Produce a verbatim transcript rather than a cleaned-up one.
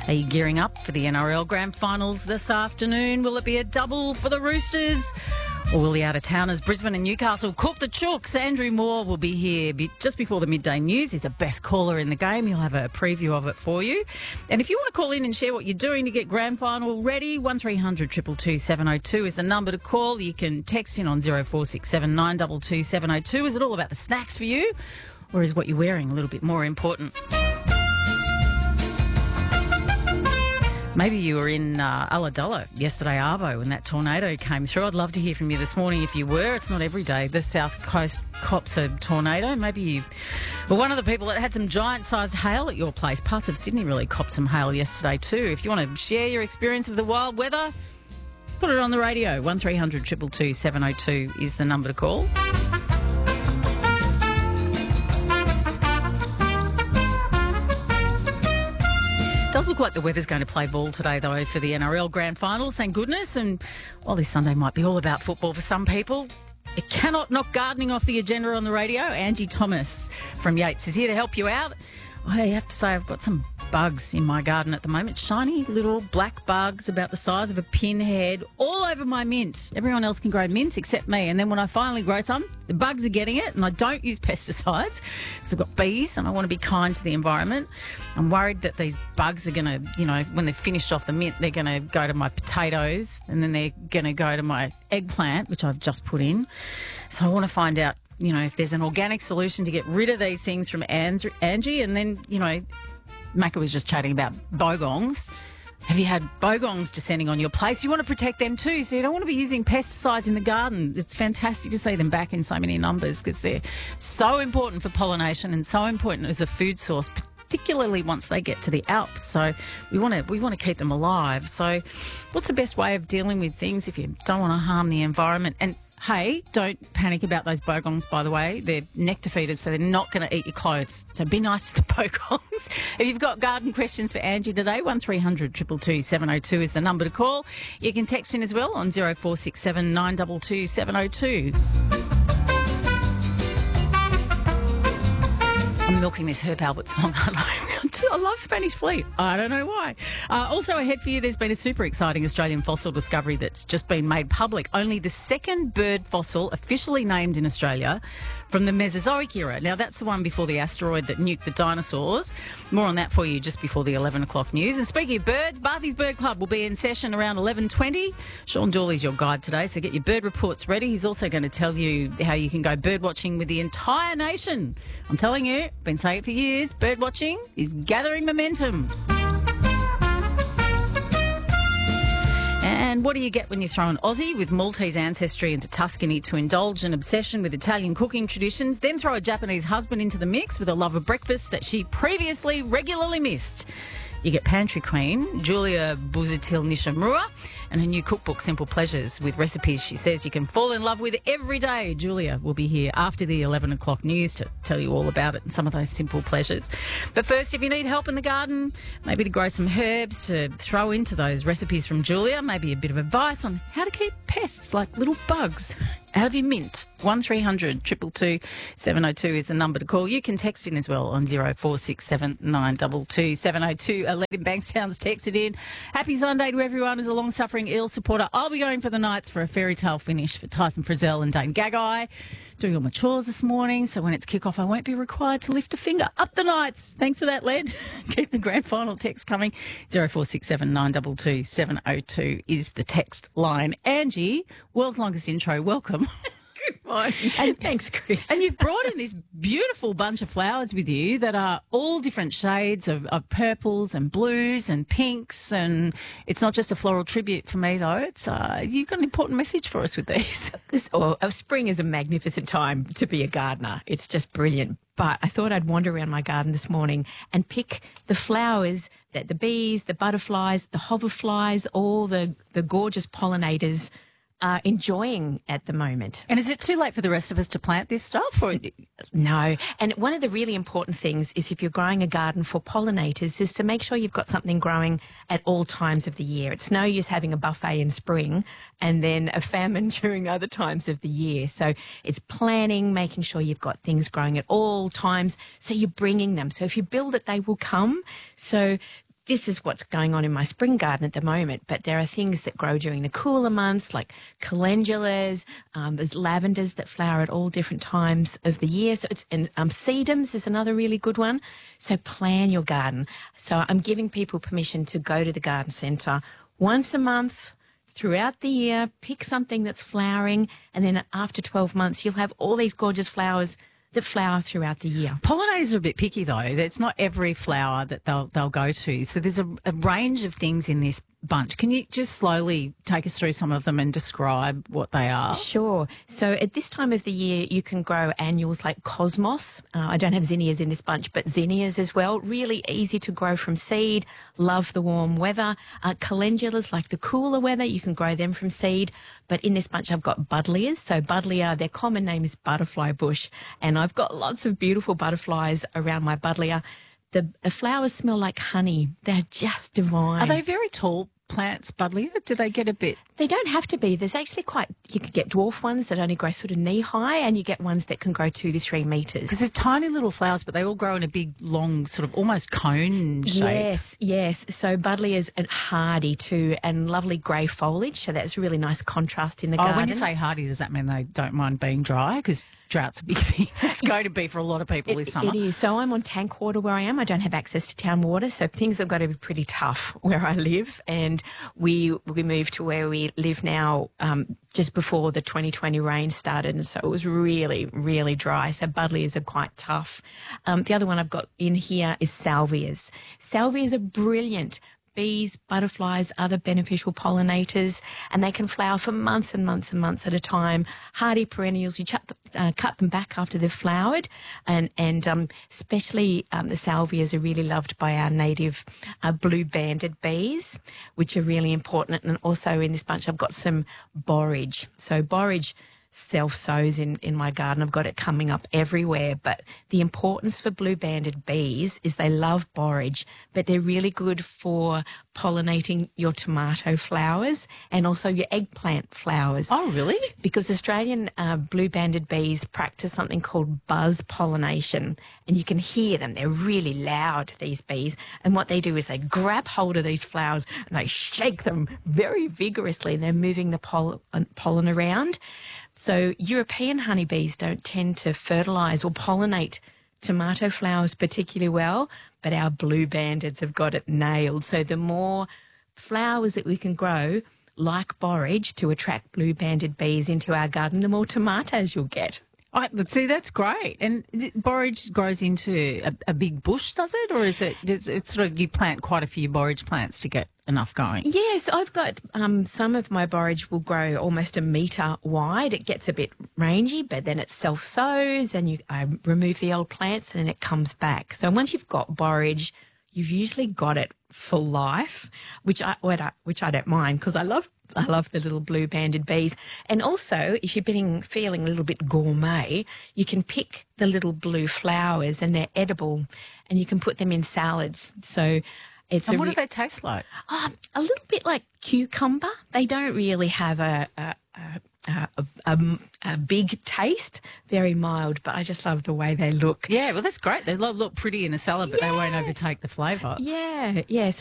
Are you gearing up for the N R L Grand Finals this afternoon? Will it be a double for the Roosters? Or will the out-of-towners, Brisbane and Newcastle, cook the chooks? Andrew Moore will be here just before the midday news. He's the best caller in the game. He'll have a preview of it for you. And if you want to call in and share what you're doing to get Grand Final ready, one three hundred two two two seven oh two is the number to call. You can text in on zero four six seven nine two two seven oh two. Is it all about the snacks for you? Or is what you're wearing a little bit more important? Maybe you were in uh, Ulladulla yesterday, Arvo, when that tornado came through. I'd love to hear from you this morning if you were. It's not every day the South Coast cops a tornado. Maybe you were one of the people that had some giant-sized hail at your place. Parts of Sydney really copped some hail yesterday too. If you want to share your experience of the wild weather, put it on the radio. one three hundred two two two seven oh two is the number to call. It does look like the weather's going to play ball today, though, for the N R L Grand Finals, thank goodness. And while this Sunday might be all about football for some people, it cannot knock gardening off the agenda on the radio. Angie Thomas from Yates is here to help you out. I have to say I've got some bugs in my garden at the moment. Shiny little black bugs about the size of a pinhead all over my mint. Everyone else can grow mint except me. And then when I finally grow some, the bugs are getting it, and I don't use pesticides because I've got bees and I want to be kind to the environment. I'm worried that these bugs are going to, you know, when they've finished off the mint, they're going to go to my potatoes and then they're going to go to my eggplant, which I've just put in. So I want to find out, you know, if there's an organic solution to get rid of these things from Angie. And then, you know, Macca was just chatting about bogongs. Have you had bogongs descending on your place? You want to protect them too, so you don't want to be using pesticides in the garden. It's fantastic to see them back in so many numbers because they're so important for pollination and so important as a food source, particularly once they get to the Alps. So we want to we want to keep them alive. So what's the best way of dealing with things if you don't want to harm the environment? And hey, don't panic about those bogongs, by the way. They're nectar feeders, so they're not going to eat your clothes. So be nice to the bogongs. If you've got garden questions for Angie today, one three hundred two two two seven oh two is the number to call. You can text in as well on zero four six seven nine two two seven oh two. I'm milking this Herb Albert song, aren't I? I love Spanish Fleet. I don't know why. Uh, also ahead for you, there's been a super exciting Australian fossil discovery that's just been made public. Only the second bird fossil officially named in Australia from the Mesozoic era. Now, that's the one before the asteroid that nuked the dinosaurs. More on that for you just before the eleven o'clock news. And speaking of birds, Barthy's Bird Club will be in session around eleven twenty. Sean Dawley's your guide today, so get your bird reports ready. He's also going to tell you how you can go bird watching with the entire nation. I'm telling you, been saying it for years, bird watching is gathering momentum. And what do you get when you throw an Aussie with Maltese ancestry into Tuscany to indulge an obsession with Italian cooking traditions, then throw a Japanese husband into the mix with a love of breakfast that she previously regularly missed? You get pantry queen Julia Buzatil Nishimura and her new cookbook, Simple Pleasures, with recipes she says you can fall in love with every day. Julia will be here after the eleven o'clock news to tell you all about it and some of those simple pleasures. But first, if you need help in the garden, maybe to grow some herbs to throw into those recipes from Julia, maybe a bit of advice on how to keep pests like little bugs out of your mint, one three hundred two two two seven oh two is the number to call. You can text in as well on zero four six seven nine two two seven oh two. Alette Bankstown's texted in. Happy Sunday to everyone as a long-suffering eel supporter. I'll be going for the Knights for a fairy tale finish for Tyson Frizzell and Dane Gagai. Doing all my chores this morning, so when it's kick-off, I won't be required to lift a finger. Up the Knights. Thanks for that, Led. Keep the grand final text coming. zero four six seven nine two two seven oh two is the text line. Angie, world's longest intro, welcome. Good morning. And thanks, Chris. And you've brought in this beautiful bunch of flowers with you that are all different shades of, of purples and blues and pinks, and it's not just a floral tribute for me, though. It's uh, you've got an important message for us with these. This, oh, spring is a magnificent time to be a gardener. It's just brilliant. But I thought I'd wander around my garden this morning and pick the flowers that the bees, the butterflies, the hoverflies, all the, the gorgeous pollinators are enjoying at the moment. And is it too late for the rest of us to plant this stuff? Or no. And one of the really important things is if you're growing a garden for pollinators is to make sure you've got something growing at all times of the year. It's no use having a buffet in spring and then a famine during other times of the year. So it's planning, making sure you've got things growing at all times so you're bringing them. So if you build it, they will come. So this is what's going on in my spring garden at the moment, but there are things that grow during the cooler months like calendulas, um, there's lavenders that flower at all different times of the year. So it's, and um, sedums is another really good one. So plan your garden. So I'm giving people permission to go to the garden centre once a month throughout the year, pick something that's flowering, and then after twelve months, you'll have all these gorgeous flowers that flower throughout the year. Pollinators are a bit picky though. It's not every flower that they'll they'll go to. So there's a, a range of things in this bunch. Can you just slowly take us through some of them and describe what they are? Sure. So at this time of the year, you can grow annuals like cosmos. Uh, I don't have zinnias in this bunch, but zinnias as well. Really easy to grow from seed. Love the warm weather. Uh, calendulas like the cooler weather, you can grow them from seed. But in this bunch, I've got buddleias. So buddleia, their common name is butterfly bush. And I've got lots of beautiful butterflies around my buddleia. The, the flowers smell like honey. They're just divine. Are they very tall plants, buddleia? Do they get a bit... They don't have to be. There's actually quite... You can get dwarf ones that only grow sort of knee-high, and you get ones that can grow two to three metres. Because they're tiny little flowers, but they all grow in a big, long, sort of almost cone shape. Yes, yes. So buddleias are hardy too, and lovely grey foliage, so that's a really nice contrast in the oh, garden. when you say hardy, does that mean they don't mind being dry? Because drought's a big thing. It's going to be for a lot of people it, this summer. It is. So I'm on tank water where I am. I don't have access to town water, so things have got to be pretty tough where I live. And we we moved to where we live now um, just before the twenty twenty rain started, and so it was really, really dry. So buddleias are quite tough. Um, the other one I've got in here is salvias. Salvias are brilliant. Bees, butterflies, other beneficial pollinators, and they can flower for months and months and months at a time. Hardy perennials, you cut, uh, cut them back after they've flowered, and, and um, especially um, the salvias are really loved by our native uh, blue-banded bees, which are really important. And also in this bunch I've got some borage. So borage self-sows in, in my garden. I've got it coming up everywhere. But the importance for blue-banded bees is they love borage, but they're really good for pollinating your tomato flowers and also your eggplant flowers. Oh, really? Because Australian uh, blue-banded bees practice something called buzz pollination, and you can hear them. They're really loud, these bees. And what they do is they grab hold of these flowers and they shake them very vigorously, and they're moving the poll- pollen around. So European honeybees don't tend to fertilise or pollinate tomato flowers particularly well, but our blue bandeds have got it nailed. So the more flowers that we can grow, like borage, to attract blue banded bees into our garden, the more tomatoes you'll get. I, see, that's great. And borage grows into a, a big bush, does it? Or is it, is it sort of, you plant quite a few borage plants to get enough going? Yes, I've got um, some of my borage will grow almost a metre wide. It gets a bit rangy, but then it self-sows, and you I remove the old plants and then it comes back. So once you've got borage, you've usually got it for life, which I which I don't mind, because I love I love the little blue banded bees. And also, if you're being, feeling a little bit gourmet, you can pick the little blue flowers, and they're edible, and you can put them in salads. So it's and a what re- do they taste like? Oh, a little bit like cucumber. They don't really have a a, a, a, a, a big taste, very mild, but I just love the way they look. Yeah, well, that's great. They look pretty in a salad, but Yeah. they won't overtake the flavour. Yeah, yeah.